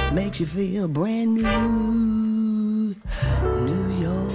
makes you feel brand new, New York.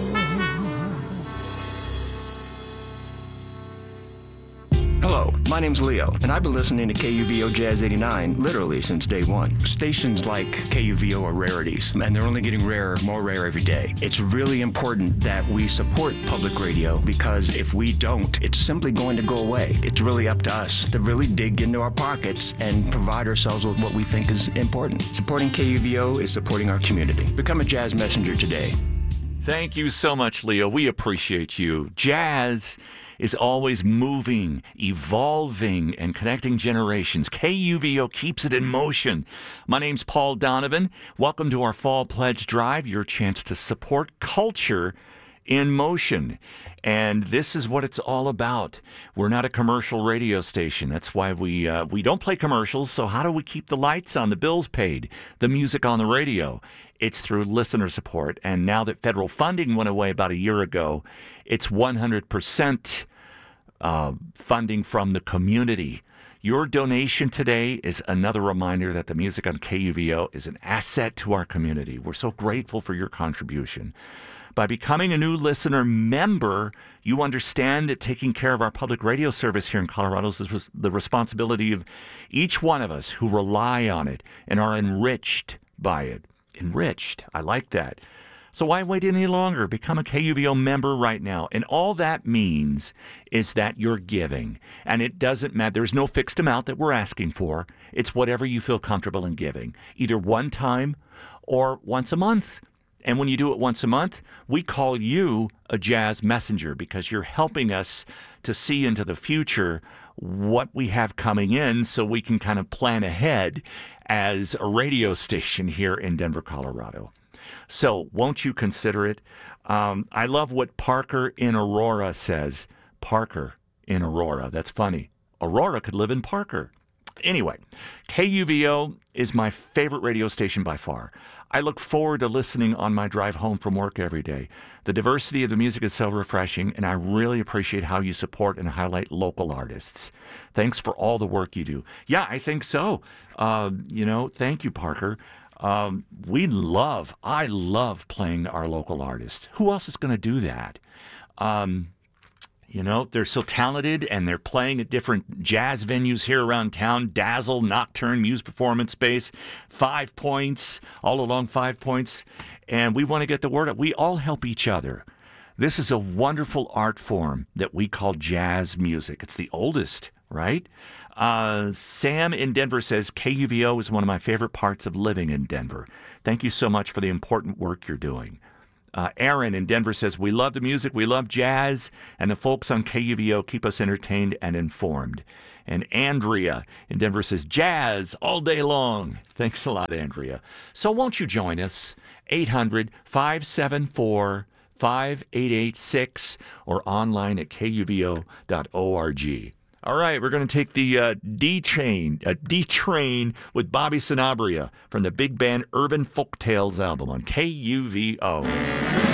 Hello, my name's Leo, and I've been listening to KUVO Jazz 89 literally since day one. Stations like KUVO are rarities, and they're only getting rarer, more rare every day. It's really important that we support public radio, because if we don't, it's simply going to go away. It's really up to us to really dig into our pockets and provide ourselves with what we think is important. Supporting KUVO is supporting our community. Become a Jazz Messenger today. Thank you so much, Leo. We appreciate you. Jazz is always moving, evolving, and connecting generations. KUVO keeps it in motion. My name's Paul Donovan. Welcome to our Fall Pledge Drive, your chance to support culture in motion. And this is what it's all about. We're not a commercial radio station. That's why we don't play commercials. So how do we keep the lights on, the bills paid, the music on the radio? It's through listener support. And now that federal funding went away about a year ago, it's 100% funding from the community. Your donation today is another reminder that the music on KUVO is an asset to our community. We're so grateful for your contribution. By becoming a new listener member, you understand that taking care of our public radio service here in Colorado is the responsibility of each one of us who rely on it and are enriched by it. Enriched. I like that. So why wait any longer? Become a KUVO member right now. And all that means is that you're giving. And it doesn't matter. There's no fixed amount that we're asking for. It's whatever you feel comfortable in giving, either one time or once a month. And when you do it once a month, we call you a Jazz Messenger, because you're helping us to see into the future what we have coming in, so we can kind of plan ahead as a radio station here in Denver, Colorado. So won't you consider it? I love what Parker in Aurora says. Parker in Aurora. That's funny. Aurora could live in Parker. Anyway, KUVO is my favorite radio station by far. I look forward to listening on my drive home from work every day. The diversity of the music is so refreshing, and I really appreciate how you support and highlight local artists. Thanks for all the work you do. Yeah, I think so. Thank you, Parker. I love playing our local artists. Who else is going to do that? They're so talented, and they're playing at different jazz venues here around town. Dazzle, Nocturne, Muse Performance Space, 5 Points, all along 5 Points. And we want to get the word out. We all help each other. This is a wonderful art form that we call jazz music. It's the oldest, right? Sam in Denver says, KUVO is one of my favorite parts of living in Denver. Thank you so much for the important work you're doing. Aaron in Denver says, we love the music, we love jazz, and the folks on KUVO keep us entertained and informed. And Andrea in Denver says, jazz all day long. Thanks a lot, Andrea. So won't you join us? 800-574-5886 or online at kuvo.org. All right, we're going to take the D-Train with Bobby Sanabria from the big band Urban Folktales album on KUVO.